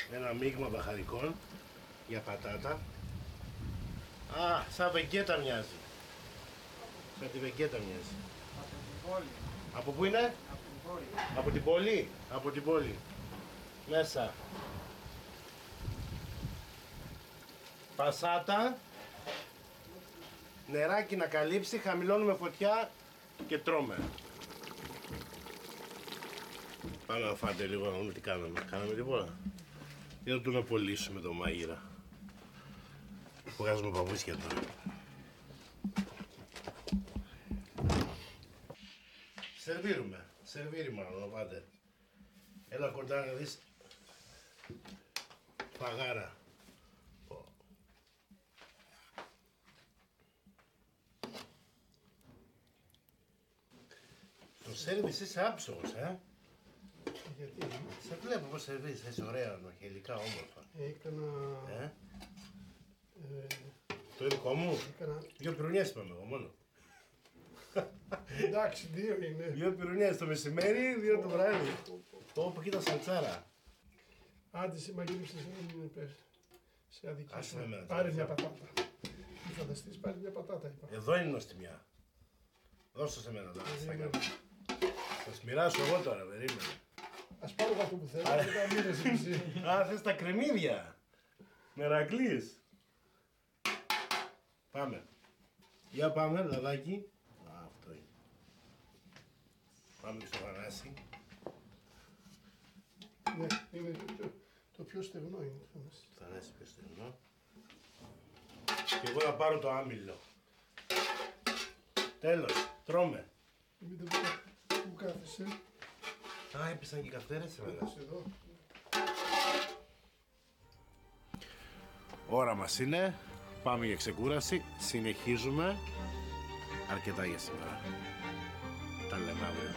Ένα μείγμα μπαχαρικών για πατάτα. Α, σαν βεγγέτα μοιάζει. Σαν τη βεγγέτα μοιάζει. Από την πόλη. Από πού είναι? Από την πόλη. Από την πόλη. Από την πόλη. Μέσα. Πασάτα. Νεράκι να καλύψει, χαμηλώνουμε φωτιά και τρώμε. Πάμε να φάτε λίγο να δούμε τι κάναμε. Κάναμε τίποτα. Για να τον απολύσουμε το μάγειρα. Βγάζουμε παπούτσια τώρα. Σερβίρουμε. Σερβίρι μάλλον, να πάτε. Έλα κοντά να δεις. Φαγάρα. Το σερβίς είσαι άψογος, Γιατί Σε βλέπω πως σερβίς, είσαι ωραία, νοχελικά, όμορφα. έκανα. Το δικό μου. Έκανα. 2 πυρουνιές είπαμε εγώ μόνο. Εντάξει, 2 είναι. 2 πυρουνιές το μεσημέρι, 2 το βράδυ. Όπου κοίτα σαλτσάρα. Άντε, σε μαγείρεψες, δεν είναι πες. Σε Άσε με αδικήσω. εμένα, Πάρε τώρα. μια πατάτα. Μη φανταστείς, πάρε μια πατάτα, είπα. Εδώ είναι η νοστιμιά. Δώσ' το σε μένα τώρα. τι θα Περίμενε. κάνω. Θα σμυράσω εγώ τώρα, περίμενε. Ας πάρω εγώ αυτό που θέλω, Πάρε. και τα μοίρεσαι εσύ. Α, θες τα κρεμμύδια. Μερακλής. Πάμε. Για πάμε, λαδάκι. Α, αυτό είναι. Πάμε στο Θανάση. Ναι, είναι το πιο στεγνό είναι. Θανάση πιο στενό. Και εγώ θα πάρω το άμυλο. Τέλος, τρώμε. Μην το που κάθεσαι. Α, έπεσαν και οι καυτέρες σε μένα. Κάθεσαι εδώ. Ώρα μας είναι. Πάμε για ξεκούραση. Συνεχίζουμε. Αρκετά για σήμερα. Τα λέμε αύριο.